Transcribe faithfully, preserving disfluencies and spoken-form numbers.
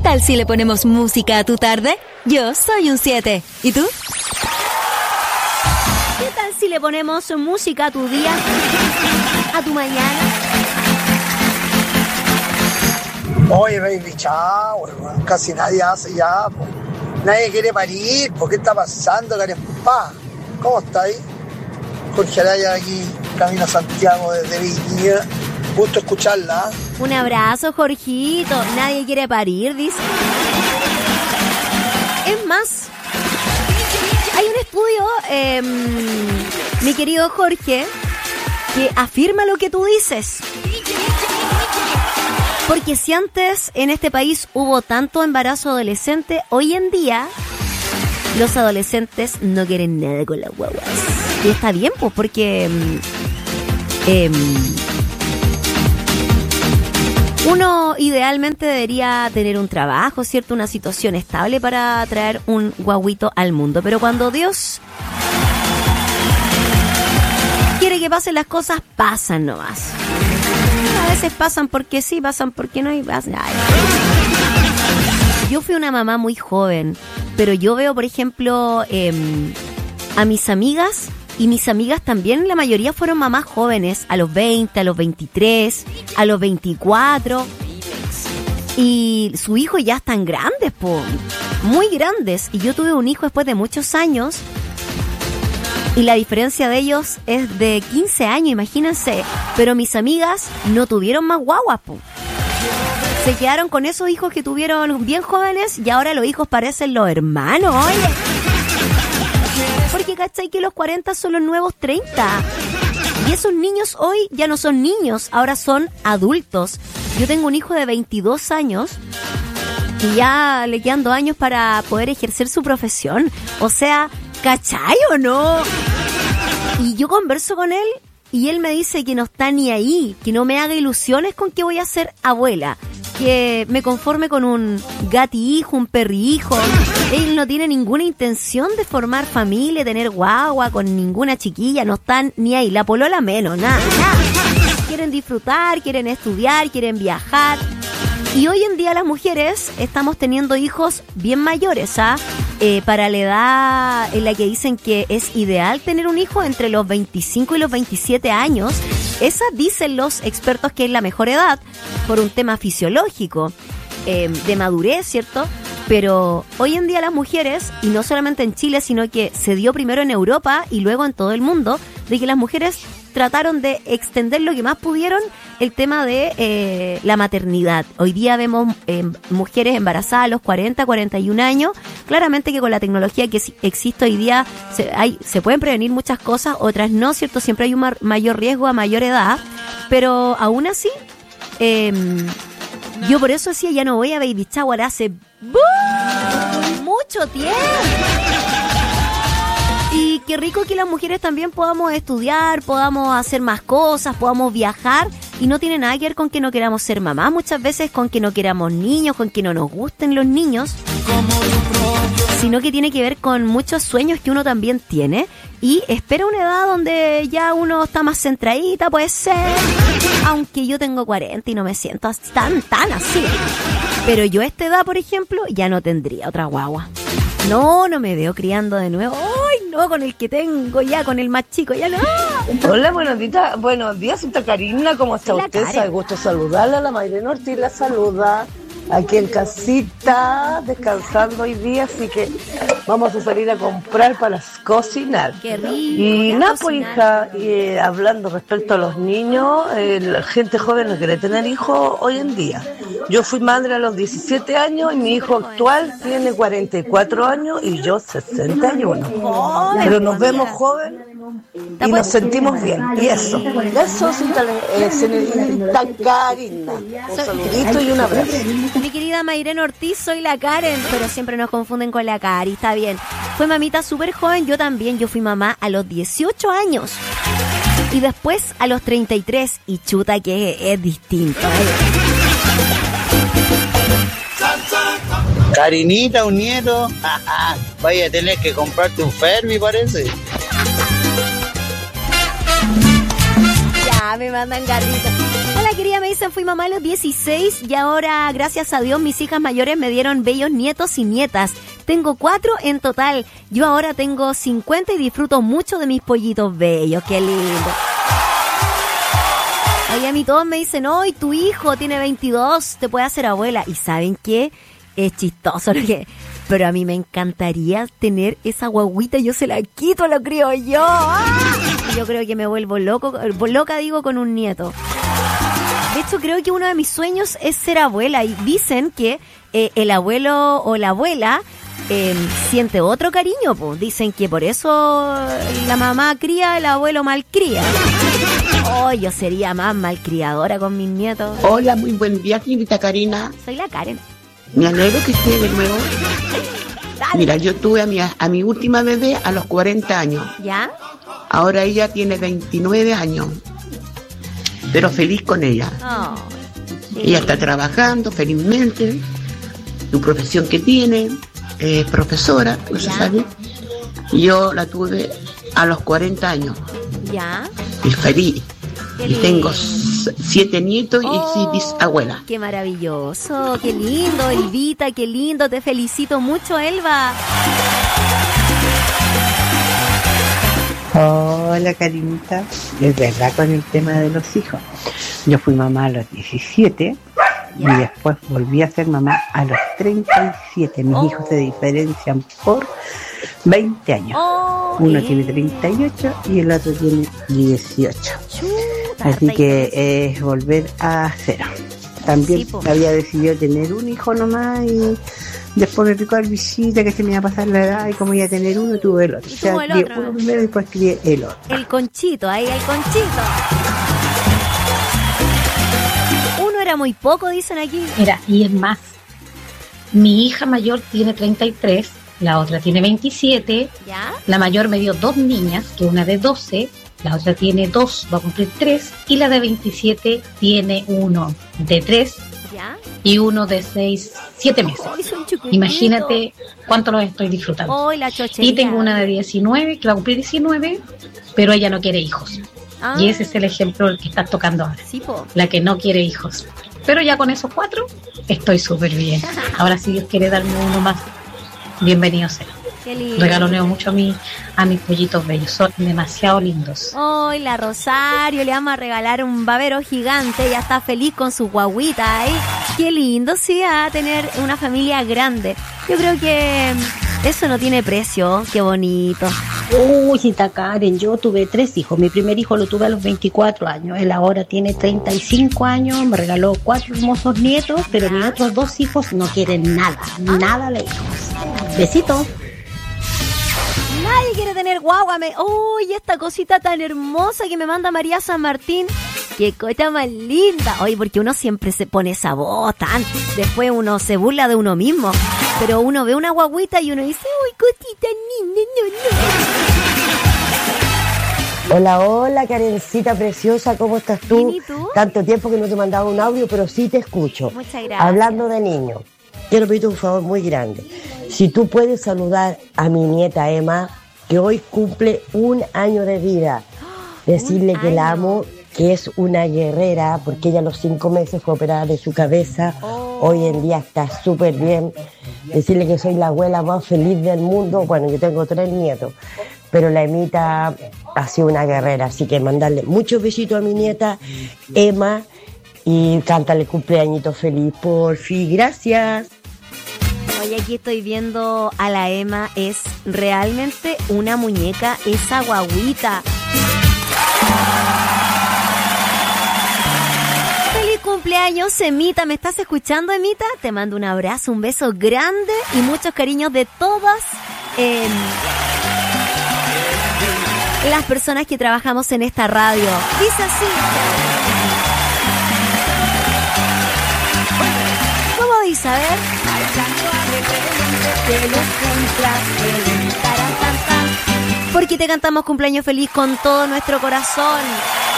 tal si le ponemos música a tu tarde? Yo soy un siete. ¿Y tú? ¿Qué tal si le ponemos música a tu día? ¿A tu mañana? Oye, baby, chao, hermano. Casi nadie hace ya, po. Nadie quiere parir, ¿por qué está pasando, Carempá? ¿Cómo está ahí? Jorge Araya aquí, camino a Santiago desde Viña. Gusto escucharla. ¿eh? Un abrazo, Jorgito. Nadie quiere parir, dice. Es más, hay un estudio, eh, mi querido Jorge, que afirma lo que tú dices. Porque si antes en este país hubo tanto embarazo adolescente, hoy en día los adolescentes no quieren nada con las guaguas. Y está bien, pues, porque eh, uno idealmente debería tener un trabajo, ¿cierto? Una situación estable para traer un guaguito al mundo. Pero cuando Dios quiere que pasen las cosas, pasan nomás. A veces pasan porque sí, pasan porque no y pasan. Ay. Yo fui una mamá muy joven, pero yo veo, por ejemplo, eh, a mis amigas, y mis amigas también, la mayoría fueron mamás jóvenes, a los veinte, a los veintitrés, a los veinticuatro, y sus hijos ya están grandes, po, muy grandes, y yo tuve un hijo después de muchos años, y la diferencia de ellos es de quince años, imagínense. Pero mis amigas no tuvieron más guaguas, po. Se quedaron con esos hijos que tuvieron bien jóvenes y ahora los hijos parecen los hermanos, oye. Porque ¿cachai? Que los cuarenta son los nuevos treinta. Y esos niños hoy ya no son niños, ahora son adultos. Yo tengo un hijo de veintidós años y ya le quedan dos años para poder ejercer su profesión. O sea, ¿cachai o no? Y yo converso con él y él me dice que no está ni ahí, que no me haga ilusiones con que voy a ser abuela, que me conforme con un gatihijo, un perrihijo. Él no tiene ninguna intención de formar familia, tener guagua con ninguna chiquilla, no están ni ahí, la polola menos, nada, nada. Quieren disfrutar, quieren estudiar, quieren viajar. Y hoy en día las mujeres estamos teniendo hijos bien mayores, ¿ah? Eh, para la edad en la que dicen que es ideal tener un hijo entre los veinticinco y los veintisiete años. Esa dicen los expertos que es la mejor edad por un tema fisiológico, eh, de madurez, ¿cierto? Pero hoy en día las mujeres, y no solamente en Chile, sino que se dio primero en Europa y luego en todo el mundo, de que las mujeres trataron de extender lo que más pudieron el tema de eh, la maternidad. Hoy día vemos eh, mujeres embarazadas a los cuarenta, cuarenta y un años. Claramente que con la tecnología que existe hoy día se, hay, se pueden prevenir muchas cosas, otras no, ¿cierto? Siempre hay un mar, mayor riesgo a mayor edad, pero aún así, eh, yo por eso decía, ya no voy a baby shower hace ¡bum! Mucho tiempo. Y qué rico que las mujeres también podamos estudiar, podamos hacer más cosas, podamos viajar. Y no tiene nada que ver con que no queramos ser mamá, muchas veces con que no queramos niños, con que no nos gusten los niños, sino que tiene que ver con muchos sueños que uno también tiene. Y espera una edad donde ya uno está más centradita, puede ser. Aunque yo tengo cuarenta y no me siento tan, tan así. Pero yo a esta edad, por ejemplo, ya no tendría otra guagua. No, no me veo criando de nuevo. ¡Ay, no! Con el que tengo ya, con el más chico, ya no. Hola, buenos días, buenos días, Santa Karina, ¿cómo está La usted? Karen. Es gusto saludarla, la Mayrena Ortiz la saluda. Aquí en casita, descansando hoy día, así que vamos a salir a comprar para cocinar. Qué rico. Y nada, pues hija, eh, hablando respecto a los niños, eh, la gente joven no quiere tener hijos hoy en día. Yo fui madre a los diecisiete años y mi hijo actual tiene cuarenta y cuatro años y yo sesenta y uno. Pero nos vemos jóvenes y nos sentimos bien. Y eso, eso sí, eh, señorita Karina. Un saludito y un abrazo. Mi querida Mayrena Ortiz, soy la Karen, pero siempre nos confunden con la Cari, está bien. Fue mamita súper joven, yo también, yo fui mamá a los dieciocho años. Y después a los treinta y tres, y chuta que es distinto, ¿eh? Karinita, un nieto, vaya a tener que comprarte un Fermi, parece. Ya, me mandan garritas. Hola, querida, me dicen, fui mamá a los dieciséis y ahora, gracias a Dios, mis hijas mayores me dieron bellos nietos y nietas. Tengo cuatro en total. Yo ahora tengo cincuenta y disfruto mucho de mis pollitos bellos. ¡Qué lindo! Oye, a mí todos me dicen, hoy tu hijo tiene veintidós, te puede hacer abuela. ¿Y saben qué? Es chistoso lo que... Pero a mí me encantaría tener esa guaguita, yo se la quito, lo crío yo. ¡Ah! Y yo creo que me vuelvo loco, loca digo, con un nieto. De hecho, creo que uno de mis sueños es ser abuela. Y dicen que eh, el abuelo o la abuela eh, siente otro cariño, pues. Dicen que por eso la mamá cría, el abuelo malcría. Oh, yo sería más malcriadora con mis nietos. Hola, muy buen día, señorita Karina. Soy la Karen. Me alegro que esté de nuevo. Dale. Mira, yo tuve a mi, a mi última bebé a los cuarenta años. ¿Ya? Ahora ella tiene veintinueve años. Pero feliz con ella. Oh, sí. Ella está trabajando felizmente. Su profesión que tiene es profesora, no se sabe. Yo la tuve a los cuarenta años. ¿Ya? Y feliz. Qué Y tengo siete nietos Oh, y seis bisabuelas. Qué maravilloso, qué lindo, Elvita, qué lindo, te felicito mucho, Elba. Hola, Karinita. Es verdad con el tema de los hijos. Yo fui mamá a los diecisiete y después volví a ser mamá a los treinta y siete. Mis Oh. hijos se diferencian por veinte años. Oh, Uno eh. tiene treinta y ocho y el otro tiene dieciocho. Chuta, Así harta que diferencia. es volver a cero. También Sí, po. había decidido tener un hijo nomás y después me picó el visita que se me iba a pasar la edad y como iba a tener uno, tuve el otro. Y O sea, tuvo el crié otro. uno primero y después crié el otro. El conchito, ahí el conchito. Uno era muy poco, dicen aquí. Mira, y es más, mi hija mayor tiene treinta y tres, la otra tiene veintisiete, ¿Ya? la mayor me dio dos niñas, que una de doce, la otra tiene dos, va a cumplir tres, y la de veintisiete tiene uno de tres ¿Ya? y uno de seis, siete meses. ¡Ay, son chiquititos! Imagínate cuánto los estoy disfrutando. ¡Ay, la chochería! Y tengo una de diecinueve, que va a cumplir diecinueve, pero ella no quiere hijos. Ah, Y ese es el ejemplo el que estás tocando ahora. sí, po. La que no quiere hijos. Pero ya con esos cuatro estoy súper bien. Ahora si Dios quiere darme uno más, bienvenido sea. Qué lindo. Regaloneo mucho a, mi, a mis pollitos bellos, son demasiado lindos. Hoy la Rosario le vamos a regalar un babero gigante, ya está feliz con su guaguita ahí. Qué lindo, sí, a tener una familia grande. Yo creo que eso no tiene precio, qué bonito. Uy, Cita Karen, yo tuve tres hijos. Mi primer hijo lo tuve a los veinticuatro años. Él ahora tiene treinta y cinco años. Me regaló cuatro hermosos nietos, pero mis otros dos hijos no quieren nada, nada de hijos. Besitos. Nadie quiere tener guagua. Me... Uy, esta cosita tan hermosa que me manda María San Martín. Qué cosa más linda. Oye, porque uno siempre se pone esa voz tan... Después uno se burla de uno mismo. Pero uno ve una guaguita y uno dice, uy, cosita linda, no, no. Hola, hola, Karencita preciosa, ¿cómo estás tú? Bien, ¿y tú? Tanto tiempo que no te mandaba un audio, pero sí te escucho. Muchas gracias. Hablando de niños, quiero pedirte un favor muy grande. Si tú puedes saludar a mi nieta Emma, que hoy cumple un año de vida. Decirle que la amo, que es una guerrera, porque ella a los cinco meses fue operada de su cabeza. Oh. Hoy en día está súper bien. Decirle que soy la abuela más feliz del mundo. Bueno, yo tengo tres nietos, pero la Emita ha sido una guerrera. Así que mandarle muchos besitos a mi nieta Emma y cántale cumpleañito feliz, por fin. Gracias. Oye, aquí estoy viendo a la Emma, es realmente una muñeca, esa guaguita. ¡Feliz cumpleaños, Emita! ¿Me estás escuchando, Emita? Te mando un abrazo, un beso grande y muchos cariños de todas eh, las personas que trabajamos en esta radio. Dice así. ¿Cómo dice? A ver. Porque te cantamos cumpleaños feliz con todo nuestro corazón.